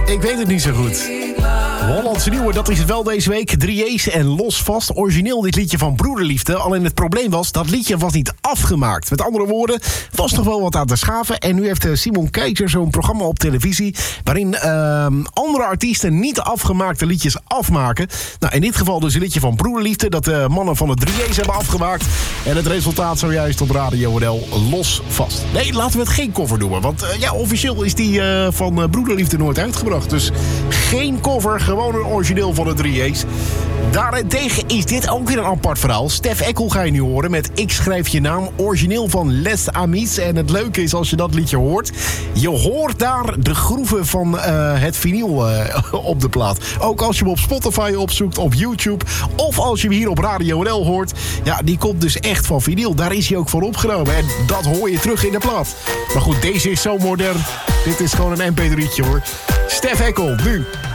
Ik weet het niet zo goed. Hollandse Nieuwe, dat is het wel deze week. 3J's en Los Vast. Origineel dit liedje van Broederliefde. Alleen het probleem was, dat liedje was niet afgemaakt. Met andere woorden, was nog wel wat aan te schaven. En nu heeft Simon Keizer zo'n programma op televisie... waarin andere artiesten niet afgemaakte liedjes afmaken. Nou, in dit geval dus een liedje van Broederliefde... dat de mannen van de 3J's hebben afgemaakt. En het resultaat zojuist op Radio NL, Los Vast. Nee, laten we het geen cover noemen. Want officieel is die van Broederliefde nooit uitgebracht. Dus geen cover, gewoon een origineel van de 3J's. Daarentegen is dit ook weer een apart verhaal. Stef Eckel ga je nu horen met Ik schrijf je naam. Origineel van Les Amis. En het leuke is als je dat liedje hoort... je hoort daar de groeven van het vinyl op de plaat. Ook als je hem op Spotify opzoekt, op YouTube... of als je hem hier op Radio NL hoort... ja, die komt dus echt van vinyl. Daar is hij ook voor opgenomen. En dat hoor je terug in de plaat. Maar goed, deze is zo modern. Dit is gewoon een mp3'tje hoor. Stef Eckel, nu...